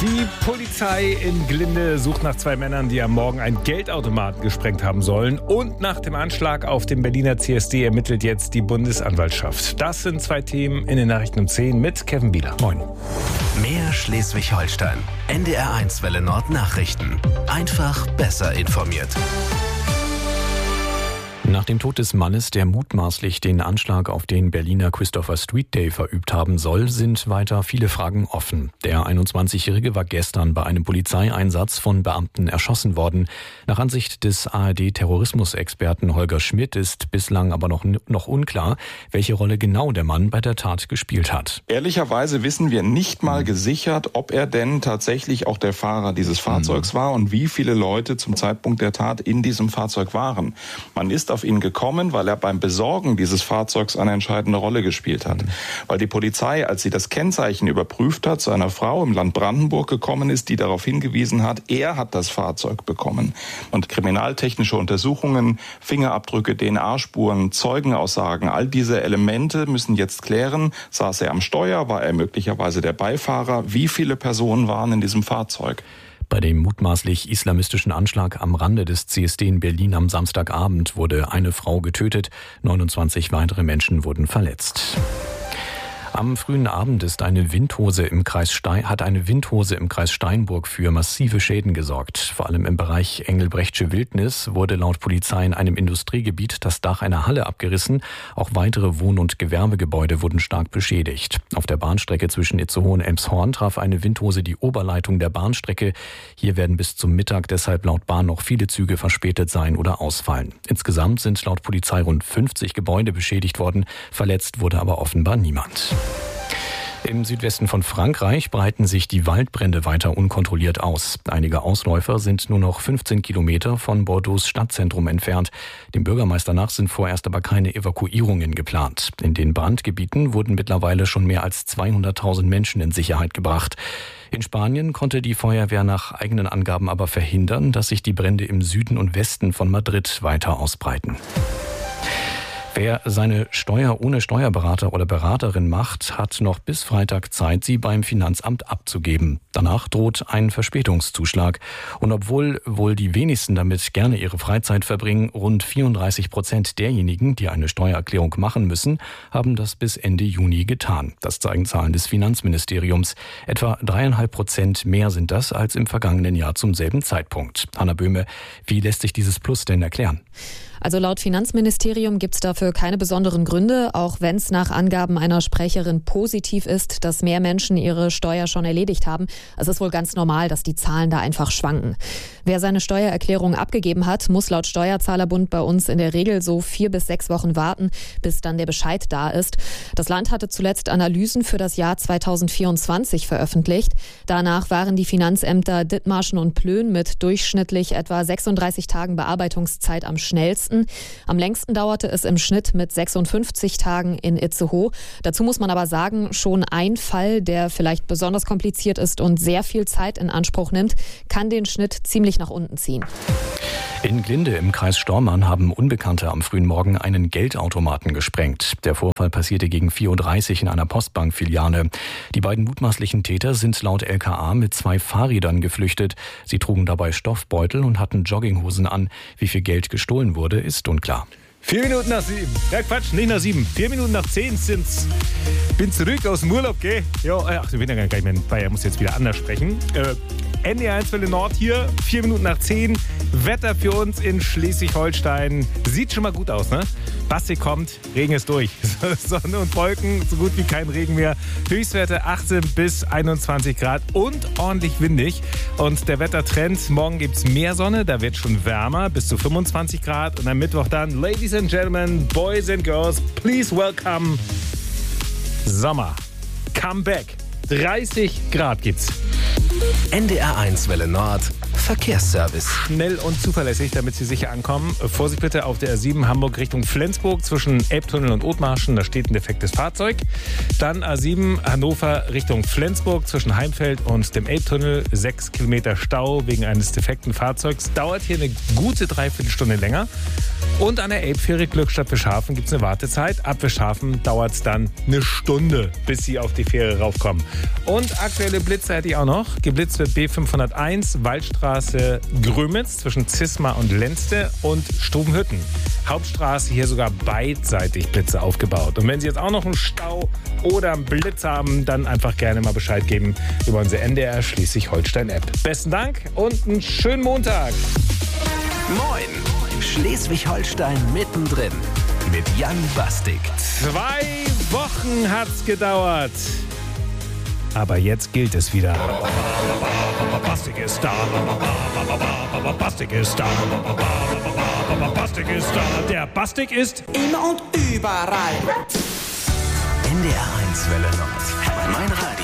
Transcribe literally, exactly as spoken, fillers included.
Die Polizei in Glinde sucht nach zwei Männern, die am Morgen einen Geldautomaten gesprengt haben sollen. Und nach dem Anschlag auf dem Berliner C S D ermittelt jetzt die Bundesanwaltschaft. Das sind zwei Themen in den Nachrichten um zehn mit Kevin Bieler. Moin. Mehr Schleswig-Holstein. N D R eins Welle Nord Nachrichten. Einfach besser informiert. Nach dem Tod des Mannes, der mutmaßlich den Anschlag auf den Berliner Christopher Street Day verübt haben soll, sind weiter viele Fragen offen. Der einundzwanzigjährige war gestern bei einem Polizeieinsatz von Beamten erschossen worden. Nach Ansicht des A R D-Terrorismusexperten Holger Schmidt ist bislang aber noch, noch unklar, welche Rolle genau der Mann bei der Tat gespielt hat. Ehrlicherweise wissen wir nicht mal gesichert, ob er denn tatsächlich auch der Fahrer dieses Fahrzeugs war und wie viele Leute zum Zeitpunkt der Tat in diesem Fahrzeug waren. Man ist auf ihn gekommen, weil er beim Besorgen dieses Fahrzeugs eine entscheidende Rolle gespielt hat. Weil die Polizei, als sie das Kennzeichen überprüft hat, zu einer Frau im Land Brandenburg gekommen ist, die darauf hingewiesen hat, er hat das Fahrzeug bekommen. Und kriminaltechnische Untersuchungen, Fingerabdrücke, D N A-Spuren, Zeugenaussagen, all diese Elemente müssen jetzt klären, saß er am Steuer, war er möglicherweise der Beifahrer, wie viele Personen waren in diesem Fahrzeug. Bei dem mutmaßlich islamistischen Anschlag am Rande des C S D in Berlin am Samstagabend wurde eine Frau getötet, neunundzwanzig weitere Menschen wurden verletzt. Am frühen Abend ist eine Windhose im Kreis Stein, hat eine Windhose im Kreis Steinburg für massive Schäden gesorgt. Vor allem im Bereich Engelbrechtsche Wildnis wurde laut Polizei in einem Industriegebiet das Dach einer Halle abgerissen. Auch weitere Wohn- und Gewerbegebäude wurden stark beschädigt. Auf der Bahnstrecke zwischen Itzehoe und Elmshorn traf eine Windhose die Oberleitung der Bahnstrecke. Hier werden bis zum Mittag deshalb laut Bahn noch viele Züge verspätet sein oder ausfallen. Insgesamt sind laut Polizei rund fünfzig Gebäude beschädigt worden. Verletzt wurde aber offenbar niemand. Im Südwesten von Frankreich breiten sich die Waldbrände weiter unkontrolliert aus. Einige Ausläufer sind nur noch fünfzehn Kilometer von Bordeaux Stadtzentrum entfernt. Dem Bürgermeister nach sind vorerst aber keine Evakuierungen geplant. In den Brandgebieten wurden mittlerweile schon mehr als zweihunderttausend Menschen in Sicherheit gebracht. In Spanien konnte die Feuerwehr nach eigenen Angaben aber verhindern, dass sich die Brände im Süden und Westen von Madrid weiter ausbreiten. Wer seine Steuer ohne Steuerberater oder Beraterin macht, hat noch bis Freitag Zeit, sie beim Finanzamt abzugeben. Danach droht ein Verspätungszuschlag. Und obwohl wohl die wenigsten damit gerne ihre Freizeit verbringen, rund vierunddreißig Prozent derjenigen, die eine Steuererklärung machen müssen, haben das bis Ende Juni getan. Das zeigen Zahlen des Finanzministeriums. Etwa dreieinhalb Prozent mehr sind das als im vergangenen Jahr zum selben Zeitpunkt. Hanna Böhme, wie lässt sich dieses Plus denn erklären? Also laut Finanzministerium gibt es dafür keine besonderen Gründe, auch wenn es nach Angaben einer Sprecherin positiv ist, dass mehr Menschen ihre Steuer schon erledigt haben. Es ist wohl ganz normal, dass die Zahlen da einfach schwanken. Wer seine Steuererklärung abgegeben hat, muss laut Steuerzahlerbund bei uns in der Regel so vier bis sechs Wochen warten, bis dann der Bescheid da ist. Das Land hatte zuletzt Analysen für das Jahr zweitausendvierundzwanzig veröffentlicht. Danach waren die Finanzämter Dithmarschen und Plön mit durchschnittlich etwa sechsunddreißig Tagen Bearbeitungszeit am schnellsten. Am längsten dauerte es im Schnitt mit sechsundfünfzig Tagen in Itzehoe. Dazu muss man aber sagen, schon ein Fall, der vielleicht besonders kompliziert ist und sehr viel Zeit in Anspruch nimmt, kann den Schnitt ziemlich nach unten ziehen. In Glinde im Kreis Stormarn haben Unbekannte am frühen Morgen einen Geldautomaten gesprengt. Der Vorfall passierte gegen vier Uhr dreißig in einer Postbankfiliale. Die beiden mutmaßlichen Täter sind laut L K A mit zwei Fahrrädern geflüchtet. Sie trugen dabei Stoffbeutel und hatten Jogginghosen an. Wie viel Geld gestohlen wurde, ist unklar. Vier Minuten nach sieben. Ja, Quatsch, nicht nach sieben. Vier Minuten nach zehn sind's. Bin zurück aus dem Urlaub, gell? Ja, ach, ich bin ja gar nicht mehr in Bayern, muss jetzt wieder anders sprechen. Äh, N D R eins Welle Nord hier, vier Minuten nach zehn. Wetter für uns in Schleswig-Holstein. Sieht schon mal gut aus, ne? Basti kommt, Regen ist durch. Sonne und Wolken, so gut wie kein Regen mehr. Höchstwerte achtzehn bis einundzwanzig Grad und ordentlich windig. Und der Wettertrend, morgen gibt's mehr Sonne, da wird schon wärmer, bis zu fünfundzwanzig Grad. Und am Mittwoch dann, Ladies and Gentlemen, Boys and Girls, please welcome Sommer. Come back. dreißig Grad gibt's. N D R eins Welle Nord Verkehrsservice. Schnell und zuverlässig, damit Sie sicher ankommen. Vorsicht bitte auf der R sieben Hamburg Richtung Flensburg zwischen Elbtunnel und Othmarschen. Da steht ein defektes Fahrzeug. Dann A sieben Hannover Richtung Flensburg zwischen Heimfeld und dem Elbtunnel. Sechs Kilometer Stau wegen eines defekten Fahrzeugs. Dauert hier eine gute Dreiviertelstunde länger. Und an der Elbfähre Glückstadt Wischhafen gibt es eine Wartezeit. Ab Wischhafen dauert es dann eine Stunde, bis Sie auf die Fähre raufkommen. Und aktuelle Blitze hätte ich auch noch. Geblitzt wird B fünfhunderteins, Waldstraße Grömitz zwischen Zisma und Lenzte und Strubenhütten. Hauptstraße hier sogar beidseitig Blitze aufgebaut. Und wenn Sie jetzt auch noch einen Stau oder einen Blitz haben, dann einfach gerne mal Bescheid geben über unsere N D R Schleswig-Holstein-App. Besten Dank und einen schönen Montag. Moin! Schleswig-Holstein mittendrin mit Jan Bastik. Zwei Wochen hat's gedauert. Aber jetzt gilt es wieder. Bastik ist da. Bastik ist da. Bastik ist da. Der Bastik ist immer und überall. N D R eins Welle Nord. Mein Radio.